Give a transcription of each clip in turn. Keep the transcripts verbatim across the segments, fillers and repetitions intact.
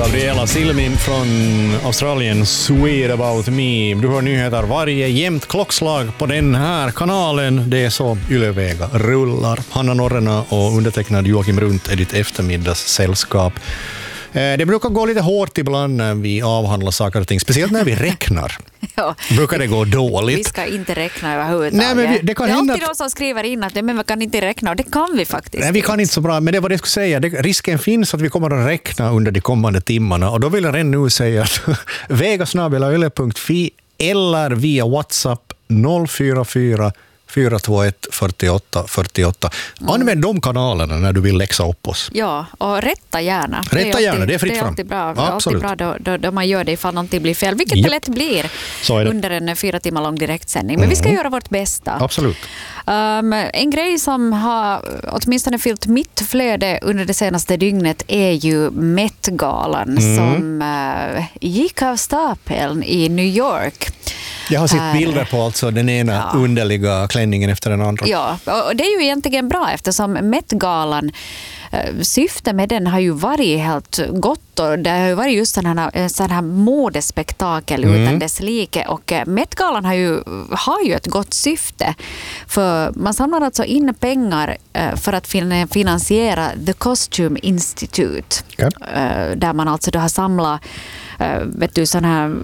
Gabriella Silmin från Australien, Sweet About Me. Du hör nyheter varje jämnt klockslag på den här kanalen. Det är så Ylevega rullar. Hanna Norrena och undertecknad Joakim Runt är ditt eftermiddagssällskap. Det brukar gå lite hårt ibland när vi avhandlar saker och ting, speciellt när vi räknar. Ja. Brukar det gå dåligt. Vi ska inte räkna överhuvudtaget. Nej, men vi, det, kan det är hända alltid att... de som skriver in att men vi kan inte räkna, och det kan vi faktiskt. Nej, vi kan inte så bra, men det var det jag skulle säga. Det, risken finns att vi kommer att räkna under de kommande timmarna, och då vill jag redan nu säga att vega snabel-a yle punkt fi eller via WhatsApp noll fyra fyra fyra två ett fyra åtta fyra åtta. Använd de kanalerna när du vill läxa upp oss. Ja, och rätta gärna. Rätta det alltid, gärna, det är fritt det är fram. alltid bra, ja, alltid bra då, då, då man gör det ifall någonting blir fel, vilket Japp. det lätt blir under en fyra timmar lång direktsändning. Men mm. vi ska göra vårt bästa. Absolut. Um, en grej som har åtminstone fyllt mitt flöde under det senaste dygnet är ju Met-galan mm. som uh, gick av stapeln i New York. Jag har sett bilder på alltså den ena ja. underliga klänningen efter den andra. Ja, och det är ju egentligen bra eftersom Met-galan, syftet med den har ju varit helt gott, och det har ju varit just sån här, sån här modespektakel mm. utan dess like, och Met-galan har ju, har ju ett gott syfte, för man samlar alltså in pengar för att finansiera The Costume Institute, okay. där man alltså då har samlat vet du, såna här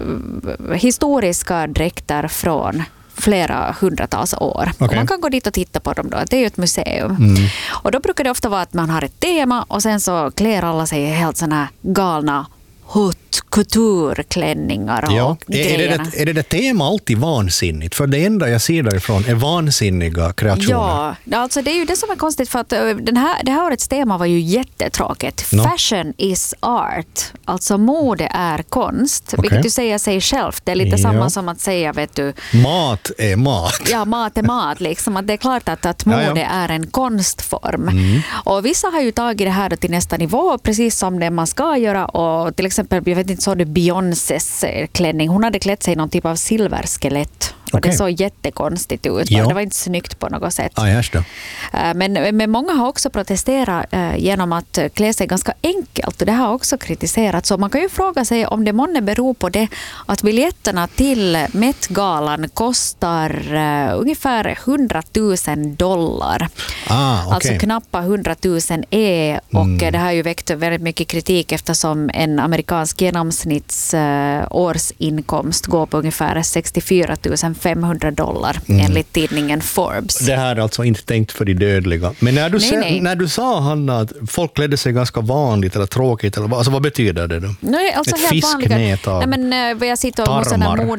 historiska dräkter från flera hundratals år. Okay. Och man kan gå dit och titta på dem då. Det är ju ett museum. Mm. Och då brukar det ofta vara att man har ett tema och sen så klär alla sig helt såna här galna haute couture-klänningar och ja. är, det det, är det det tema alltid vansinnigt? För det enda jag ser därifrån är vansinniga kreationer. Ja, alltså det är ju det som är konstigt, för att den här, det här årets tema var ju jättetråkigt. No. Fashion is art. Alltså mode är konst. Okay. Vilket du säger sig själv. Det är lite ja. samma som att säga, vet du... Mat är mat. Ja, mat är mat. Liksom. Att det är klart att, att mode ja, ja. är en konstform. Mm. Och vissa har ju tagit det här till nästa nivå, precis som det man ska göra. Och till exempel, jag vet inte, så det Beyoncés klänning. Hon hade klätt sig i någon typ av silverskelett. Och okay. det såg jättekonstigt ut. Ja. Det var inte snyggt på något sätt. Ah, just det. Men, men många har också protesterat genom att klä sig ganska enkelt. Och det har också kritiserats. Så man kan ju fråga sig om det månne beror på det att biljetterna till Met-galan kostar uh, ungefär hundratusen dollar. Ah, okay. Alltså knappa hundratusen är. Och mm. det har ju väckt väldigt mycket kritik eftersom en amerikansk genomsnitts uh, årsinkomst går på ungefär sextiofyra tusen femhundra dollar mm. enligt tidningen Forbes. Det här är alltså inte tänkt för de dödliga. Men när du, nej, sen, nej. när du sa, Hanna, att folk klädde sig ganska vanligt eller tråkigt, eller, alltså vad betyder det då? Nej, alltså ett fisknät av nej, men, jag sitter och måste